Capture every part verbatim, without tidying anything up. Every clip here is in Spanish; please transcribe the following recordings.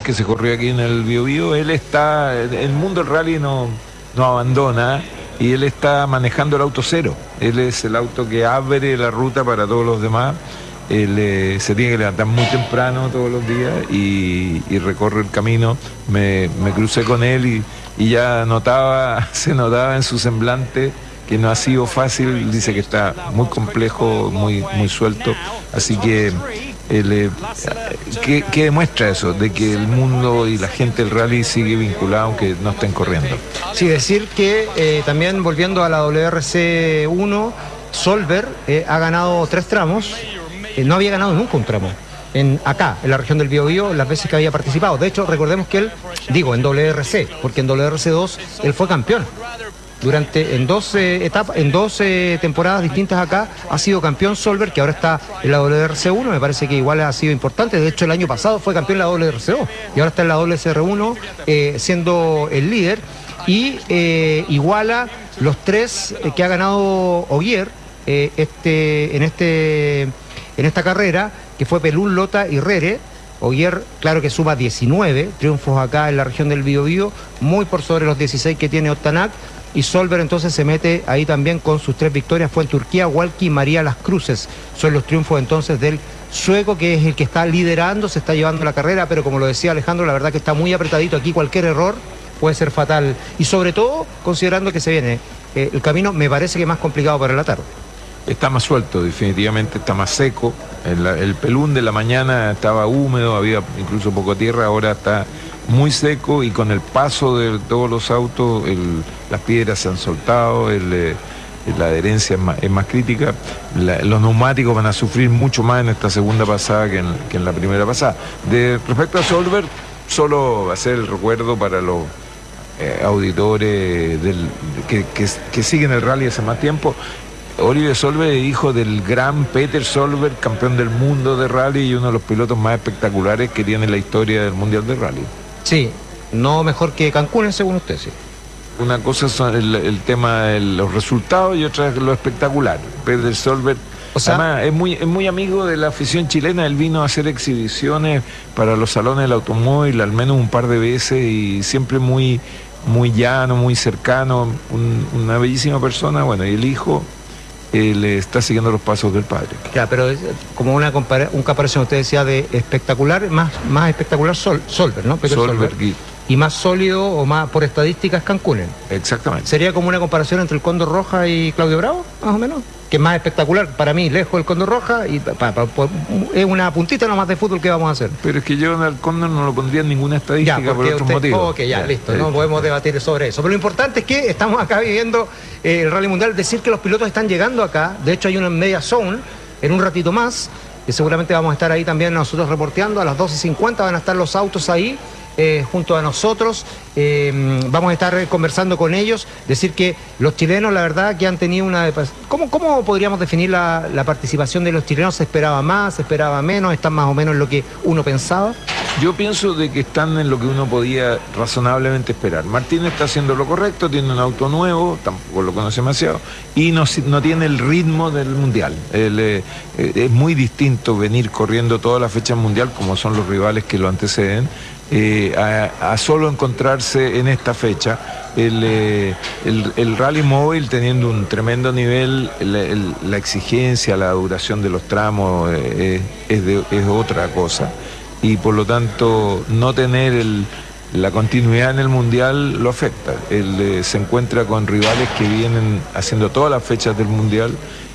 que se corrió aquí en el Biobío, él está, el mundo del rally no, no abandona, y él está manejando el auto cero. Él es el auto que abre la ruta para todos los demás. Él eh, se tiene que levantar muy temprano todos los días y, y recorre el camino. Me, me crucé con él y, y ya notaba, se notaba en su semblante que no ha sido fácil. Dice que está muy complejo, muy, muy suelto. Así que, él, eh, ¿qué, ¿qué demuestra eso? De que el mundo y la gente del rally sigue vinculada aunque no estén corriendo. Sí, decir que eh, también volviendo a la W R C uno, Solberg eh, ha ganado tres tramos. Eh, no había ganado nunca un tramo en, acá, en la región del Biobío, las veces que había participado. De hecho, recordemos que él, digo, en W R C, porque en W R C dos él fue campeón. Durante, en dos eh, etapas, en dos eh, temporadas distintas acá, ha sido campeón Solberg, que ahora está en la W R C uno, me parece que igual ha sido importante. De hecho, el año pasado fue campeón en la W R C dos y ahora está en la W R C uno eh, siendo el líder, y eh, iguala los tres eh, que ha ganado Ogier eh, este, en, este, en esta carrera, que fue Pelún, Lota y Rere. Ogier, claro que suma diecinueve triunfos acá en la región del Biobío, muy por sobre los dieciséis que tiene Otanak. Y Solberg entonces se mete ahí también con sus tres victorias. Fue en Turquía, Walkie y María Las Cruces. Son los triunfos entonces del sueco, que es el que está liderando, se está llevando la carrera, pero como lo decía Alejandro, la verdad que está muy apretadito aquí. Cualquier error puede ser fatal. Y sobre todo, considerando que se viene eh, el camino, me parece que más complicado para la tarde. Está más suelto, definitivamente está más seco. El, el Pelún de la mañana estaba húmedo, había incluso poco tierra, ahora está muy seco, y con el paso de todos los autos el, las piedras se han soltado, el, eh, la adherencia es más, es más crítica. La, los neumáticos van a sufrir mucho más en esta segunda pasada que en, que en la primera pasada. De respecto a Solberg, solo hacer el recuerdo para los eh, auditores del, que, que, que siguen el rally hace más tiempo. Oliver Solberg es hijo del gran Peter Solberg, campeón del mundo de rally y uno de los pilotos más espectaculares que tiene la historia del Mundial de Rally. Sí, no mejor que Cancún, según usted, sí. Una cosa es el, el tema de los resultados y otra es lo espectacular. Peter Solberg, o sea, además, es muy, es muy amigo de la afición chilena. Él vino a hacer exhibiciones para los salones del automóvil al menos un par de veces, y siempre muy, muy llano, muy cercano, un, una bellísima persona. Bueno, y el hijo eh, le está siguiendo los pasos del padre. Ya, pero como una compara un comparación, usted decía de espectacular, más, más espectacular Sol Solberg, ¿no? Peter Solberg, Solberg. Y más sólido o más por estadísticas Cancún. Exactamente. ¿Sería como una comparación entre el Cóndor Roja y Claudio Bravo, más o menos? Que es más espectacular para mí, lejos del Cóndor Roja, y pa, pa, pa, es una puntita nomás de fútbol que vamos a hacer. Pero es que yo al Cóndor no lo pondría en ninguna estadística, ya, por otros usted, motivos. Ok, ya, ya, listo, no podemos debatir sobre eso. Pero lo importante es que estamos acá viviendo eh, el Rally Mundial. Decir que los pilotos están llegando acá, de hecho hay una media zone en un ratito más, que seguramente vamos a estar ahí también nosotros reporteando. A las doce cincuenta van a estar los autos ahí, Eh, junto a nosotros, eh, vamos a estar conversando con ellos. Decir que los chilenos, la verdad, que han tenido una... ¿Cómo, cómo podríamos definir la, la participación de los chilenos? ¿Se esperaba más, se esperaba menos? ¿Están más o menos en lo que uno pensaba? Yo pienso de que están en lo que uno podía razonablemente esperar. Martín está haciendo lo correcto, tiene un auto nuevo, tampoco lo conoce demasiado, y no, no tiene el ritmo del Mundial. El, eh, es muy distinto venir corriendo toda la fecha mundial, como son los rivales que lo anteceden, Eh, a, a solo encontrarse en esta fecha. El, eh, el, el rally móvil teniendo un tremendo nivel, el, el, la exigencia, la duración de los tramos eh, es, de, es otra cosa, y por lo tanto no tener el, la continuidad en el mundial lo afecta. Él eh, se encuentra con rivales que vienen haciendo todas las fechas del mundial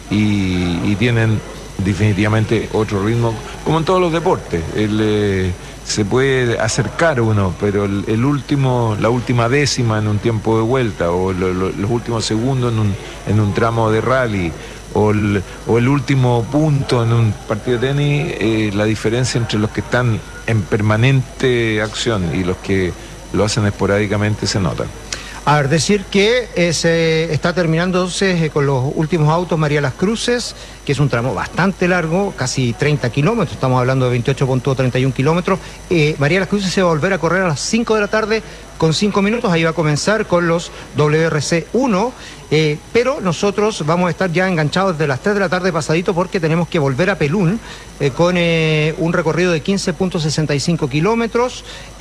y, y tienen definitivamente otro ritmo, como en todos los deportes. El, eh, se puede acercar uno, pero el, el último, la última décima en un tiempo de vuelta, o lo, lo, los últimos segundos en un, en un tramo de rally, o el, o el último punto en un partido de tenis, eh, la diferencia entre los que están en permanente acción y los que lo hacen esporádicamente se nota. A ver, decir que eh, se está terminando entonces eh, con los últimos autos María Las Cruces, que es un tramo bastante largo, casi treinta kilómetros, estamos hablando de veintiocho punto treinta y uno kilómetros. Eh, María Las Cruces se va a volver a correr a las cinco de la tarde con cinco minutos, ahí va a comenzar con los W R C uno, eh, pero nosotros vamos a estar ya enganchados desde las tres de la tarde pasadito, porque tenemos que volver a Pelún eh, con eh, un recorrido de quince punto sesenta y cinco kilómetros.